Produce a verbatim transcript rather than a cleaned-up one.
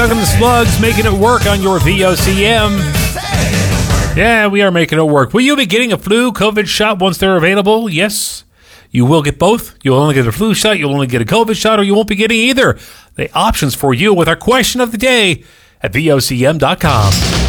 Doug and the Slugs making it work on your V O C M. Yeah, we are making it work. Will you be getting a flu COVID shot once they're available? Yes, you will get both. You'll only get a flu shot, you'll only get a COVID shot, or you won't be getting either. The options for you with our question of the day at V O C M dot com.